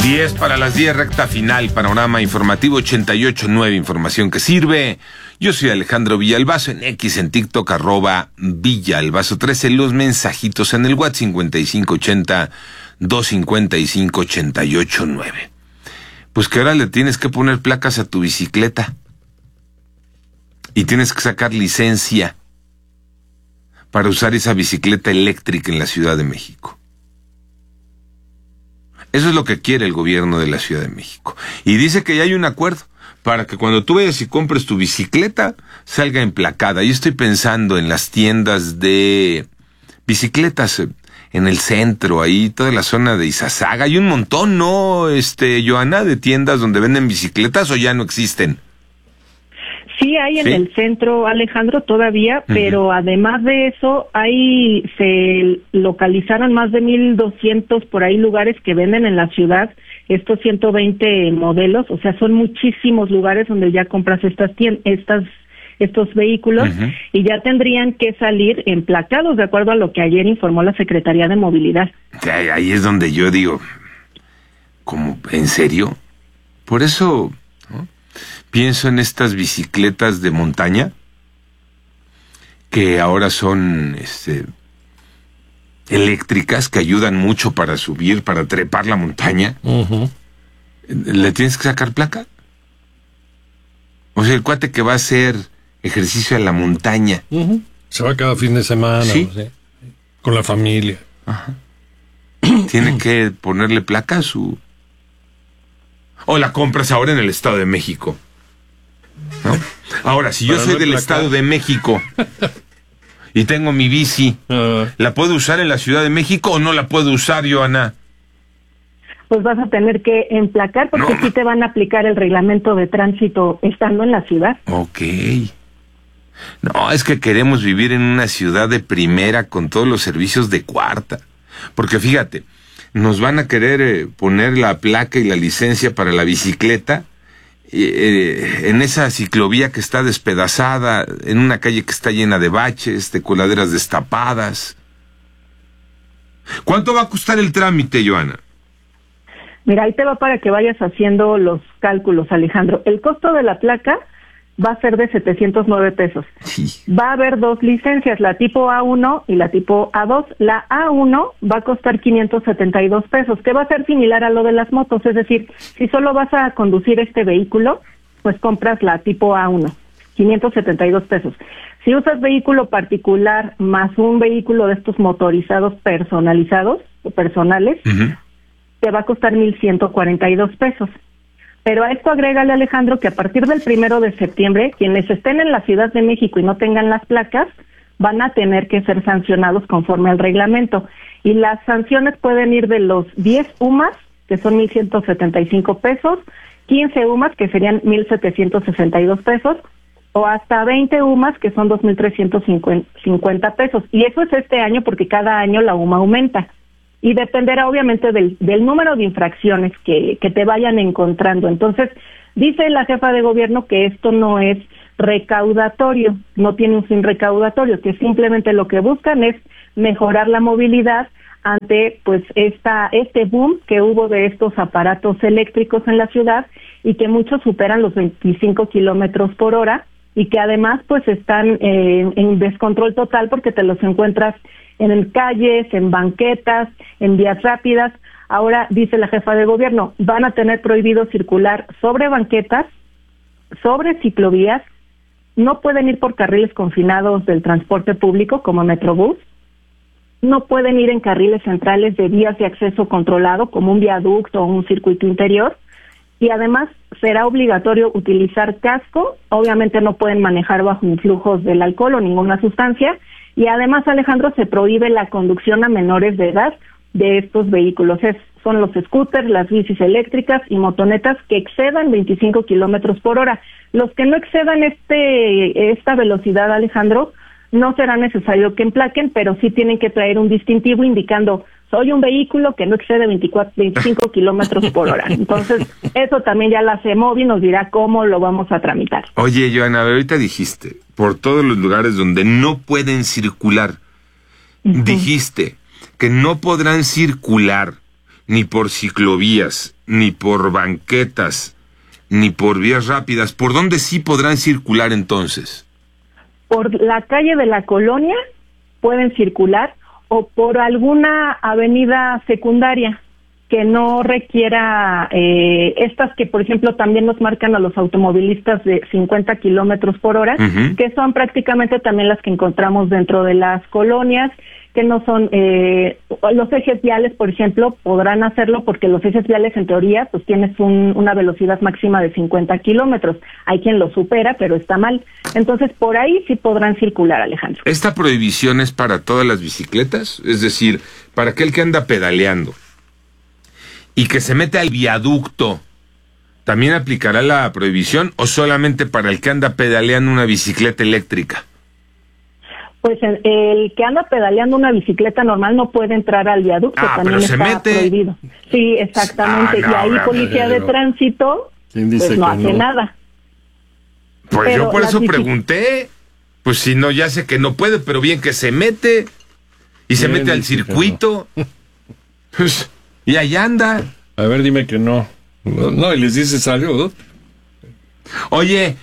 10 para las 10, recta final, panorama informativo 88.9, información que sirve. Yo soy Alejandro Villalbazo, en X, en TikTok, @Villalbazo 13, los mensajitos en el WhatsApp 5580-255-88.9. Pues que ahora le tienes que poner placas a tu bicicleta. Y tienes que sacar licencia para usar esa bicicleta eléctrica en la Ciudad de México. Eso es lo que quiere el gobierno de la Ciudad de México. Y dice que ya hay un acuerdo para que cuando tú vayas y compres tu bicicleta, salga emplacada. Yo estoy pensando en las tiendas de bicicletas en el centro, ahí toda la zona de Izazaga. Hay un montón, ¿no, Joana, de tiendas donde venden bicicletas, o ya no existen? Sí, hay en el centro, Alejandro, todavía, pero además de eso, ahí se localizaron más de 1,200 por ahí lugares que venden en la ciudad estos 120 modelos, o sea, son muchísimos lugares donde ya compras estos vehículos, y ya tendrían que salir emplacados, de acuerdo a lo que ayer informó la Secretaría de Movilidad. Ahí es donde yo digo, ¿cómo? ¿En serio? Por eso, ¿no?, pienso en estas bicicletas de montaña que ahora son eléctricas, que ayudan mucho para subir, para trepar la montaña. ¿Le tienes que sacar placa? O sea, el cuate que va a hacer ejercicio en la montaña. Se va cada fin de semana, ¿sí?, ¿sí?, con la familia. Tiene que ponerle placa a su... O la compras ahora en el Estado de México, ¿no? Ahora, si yo soy del Estado de México y tengo mi bici, ¿la puedo usar en la Ciudad de México o no la puedo usar, Joana? Pues vas a tener que emplacar porque sí te van a aplicar el reglamento de tránsito estando en la ciudad. Ok. No, es que queremos vivir en una ciudad de primera con todos los servicios de cuarta. Porque fíjate, nos van a querer poner la placa y la licencia para la bicicleta en esa ciclovía que está despedazada, en una calle que está llena de baches, de coladeras destapadas. ¿Cuánto va a costar el trámite, Joana? Mira, ahí te va para que vayas haciendo los cálculos, Alejandro. El costo de la placa va a ser de 709 pesos. Sí. Va a haber dos licencias, la tipo A1 y la tipo A2. La A1 va a costar 572 pesos, que va a ser similar a lo de las motos. Es decir, si solo vas a conducir este vehículo, pues compras la tipo A1, 572 pesos. Si usas vehículo particular más un vehículo de estos motorizados personalizados o personales, te va a costar 1,142 pesos. Pero a esto agrégale, Alejandro, que a partir del 1 de septiembre, quienes estén en la Ciudad de México y no tengan las placas, van a tener que ser sancionados conforme al reglamento. Y las sanciones pueden ir de los 10 UMAS, que son 1,175 pesos, 15 UMAS, que serían 1,762 pesos, o hasta 20 UMAS, que son 2,350 pesos. Y eso es este año porque cada año la UMA aumenta. Y dependerá obviamente del número de infracciones que te vayan encontrando. Entonces, dice la jefa de gobierno que esto no es recaudatorio, no tiene un fin recaudatorio, que simplemente lo que buscan es mejorar la movilidad ante pues este boom que hubo de estos aparatos eléctricos en la ciudad y que muchos superan los 25 kilómetros por hora y que además pues están en descontrol total porque te los encuentras en calles, en banquetas, en vías rápidas. Ahora, dice la jefa de gobierno, van a tener prohibido circular sobre banquetas, sobre ciclovías, no pueden ir por carriles confinados del transporte público como Metrobús, no pueden ir en carriles centrales de vías de acceso controlado como un viaducto o un circuito interior, y además será obligatorio utilizar casco. Obviamente no pueden manejar bajo influjos del alcohol o ninguna sustancia, y además, Alejandro, se prohíbe la conducción a menores de edad de estos vehículos. Son los scooters, las bicis eléctricas y motonetas que excedan 25 kilómetros por hora. Los que no excedan esta velocidad, Alejandro, no será necesario que emplaquen, pero sí tienen que traer un distintivo indicando: soy un vehículo que no excede 25 kilómetros por hora. Entonces, eso también ya la CEMOVI nos dirá cómo lo vamos a tramitar. Oye, Joana, ahorita dijiste, por todos los lugares donde no pueden circular, dijiste que no podrán circular ni por ciclovías, ni por banquetas, ni por vías rápidas. ¿Por dónde sí podrán circular entonces? Por la calle de la Colonia pueden circular, o por alguna avenida secundaria que no requiera estas que, por ejemplo, también nos marcan a los automovilistas de 50 kilómetros por hora, que son prácticamente también las que encontramos dentro de las colonias, que no son los ejes viales, por ejemplo, podrán hacerlo porque los ejes viales, en teoría, pues tienes una velocidad máxima de 50 kilómetros. Hay quien lo supera, pero está mal. Entonces, por ahí sí podrán circular, Alejandro. ¿Esta prohibición es para todas las bicicletas? Es decir, para aquel que anda pedaleando y que se mete al viaducto, ¿también aplicará la prohibición o solamente para el que anda pedaleando una bicicleta eléctrica? Pues el que anda pedaleando una bicicleta normal no puede entrar al viaducto, también está prohibido. Sí, exactamente. Y ahí policía de tránsito pues no hace nada. Pues pero yo por eso pregunté. Pues si no, ya sé que no puede, pero bien que se mete. Y se mete al circuito. Pues, y ahí anda. A ver, dime que no. No, y les dices algo, ¿no? Oye,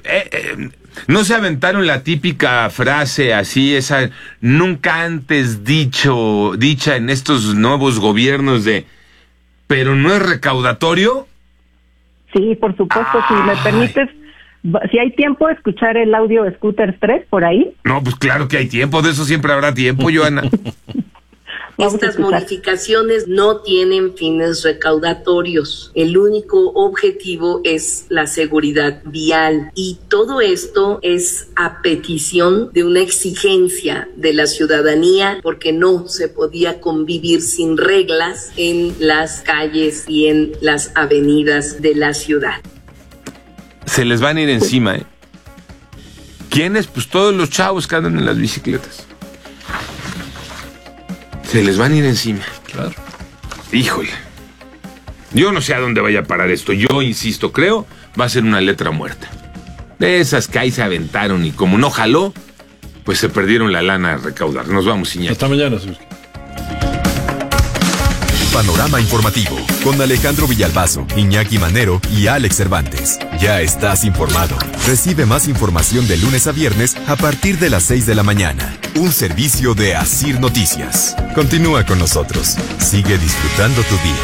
¿no se aventaron la típica frase así, esa nunca antes dicha en estos nuevos gobiernos de, pero no es recaudatorio? Sí, por supuesto. Si me permites, si hay tiempo, escuchar el audio Scooter 3 por ahí. No, pues claro que hay tiempo, de eso siempre habrá tiempo, Joana. Estas modificaciones no tienen fines recaudatorios. El único objetivo es la seguridad vial. Y todo esto es a petición de una exigencia de la ciudadanía, porque no se podía convivir sin reglas en las calles y en las avenidas de la ciudad. Se les van a ir encima, ¿eh? ¿Quiénes? Pues todos los chavos que andan en las bicicletas. Se les van a ir encima. Claro. Híjole. Yo no sé a dónde vaya a parar esto. Yo insisto, creo, va a ser una letra muerta. De esas que ahí se aventaron y como no jaló, pues se perdieron la lana a recaudar. Nos vamos, Iñaki. Hasta mañana, Sus. Panorama informativo con Alejandro Villalbazo, Iñaki Manero y Alex Cervantes. Ya estás informado. Recibe más información de lunes a viernes a partir de las 6 de la mañana. Un servicio de Asir Noticias. Continúa con nosotros. Sigue disfrutando tu día.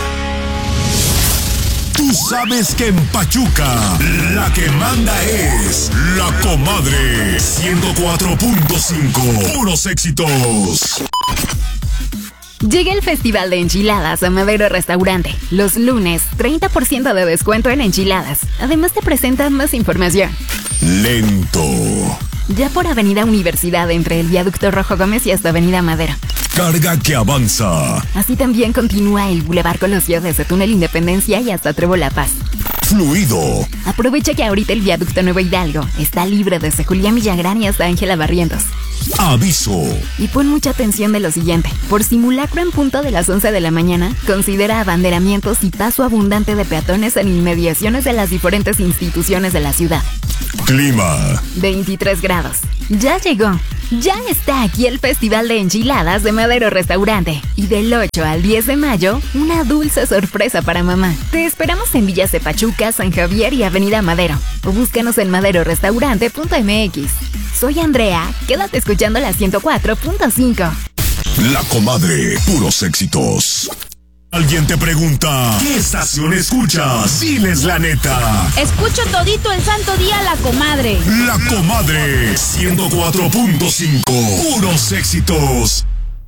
Tú sabes que en Pachuca la que manda es La Comadre 104.5. Puros éxitos. Llega el Festival de Enchiladas a Madero Restaurante. Los lunes, 30% de descuento en enchiladas. Además te presentan más información. Lento. Ya por Avenida Universidad, entre el Viaducto Rojo Gómez y hasta Avenida Madero. Carga que avanza. Así también continúa el Boulevard Colosio desde Túnel Independencia y hasta Trevo La Paz. Fluido. Aprovecha que ahorita el Viaducto Nuevo Hidalgo está libre desde Julián Villagrán y hasta Ángela Barrientos. Aviso. Y pon mucha atención de lo siguiente. Por simulacro en punto de las 11 de la mañana, considera abanderamientos y paso abundante de peatones en inmediaciones de las diferentes instituciones de la ciudad. Clima. 23 grados. Ya llegó. Ya está aquí el Festival de Enchiladas de Madero Restaurante. Y del 8 al 10 de mayo, una dulce sorpresa para mamá. Te esperamos en Villas de Pachuca, San Javier y Avenida Madero. O búscanos en maderorestaurante.mx. Soy Andrea, quédate escuchando la 104.5. La Comadre, puros éxitos. Alguien te pregunta, ¿qué estación escuchas? Diles la neta. Escucho todito el santo día La Comadre. La Comadre 104.5. Puros éxitos.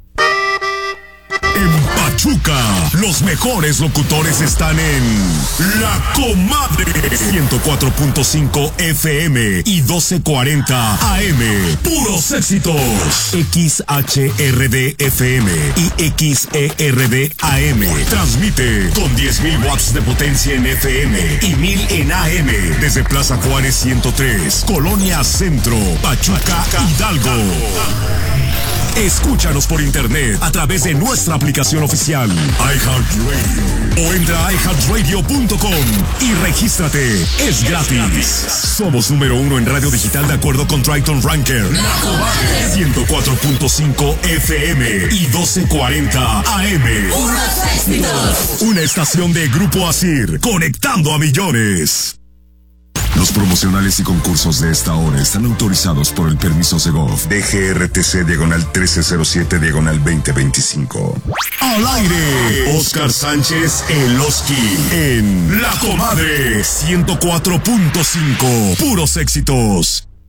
En Pachuca, los mejores locutores están en La Comadre 104.5 FM y 1240 AM. Puros éxitos. XHRD FM y XERD AM. Transmite con 10.000 watts de potencia en FM y 1.000 en AM desde Plaza Juárez 103, Colonia Centro, Pachuca, Hidalgo. Escúchanos por internet a través de nuestra aplicación oficial iHeartRadio o entra a iHeartRadio.com y regístrate. Es gratis. Somos número 1 en radio digital de acuerdo con Triton Ranker. 104.5 FM y 1240 AM. Una estación de Grupo Asir, conectando a millones. Los promocionales y concursos de esta hora están autorizados por el permiso Segov DGRTC/1307/2025. Al aire, Oscar Sánchez El Oski en La Comadre 104.5. Puros éxitos.